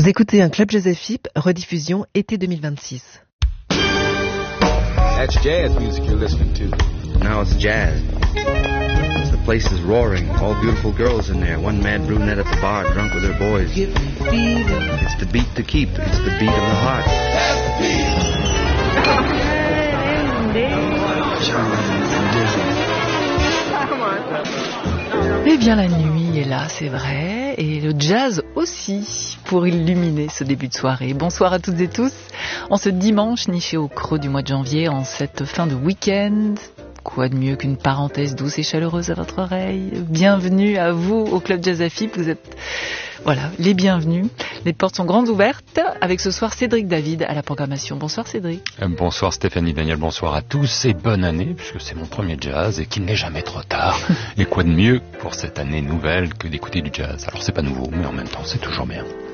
Vous écoutez un Club Jazz FIP, rediffusion été 2026. That's jazz music you're listening to. Now it's jazz. The place is roaring. All beautiful girls in there. One mad brunette at the bar, drunk with her boys. It's the beat to keep. It's the beat of the heart. Eh bien, la nuit est là, c'est vrai, et le jazz aussi, pour illuminer ce début de soirée. Bonsoir à toutes et tous. En ce dimanche, niché au creux du mois de janvier, en cette fin de week-end, quoi de mieux qu'une parenthèse douce et chaleureuse à votre oreille. Bienvenue à vous au Club Jazz FIP. Vous êtes, voilà, les bienvenus. Les portes sont grandes ouvertes, avec ce soir Cédric David à la programmation. Bonsoir Cédric. Bonsoir Stéphanie Daniel, bonsoir à tous et bonne année, puisque c'est mon premier jazz et qu'il n'est jamais trop tard. Et quoi de mieux pour cette année nouvelle que d'écouter du jazz. Alors c'est pas nouveau, mais en même temps c'est toujours bien.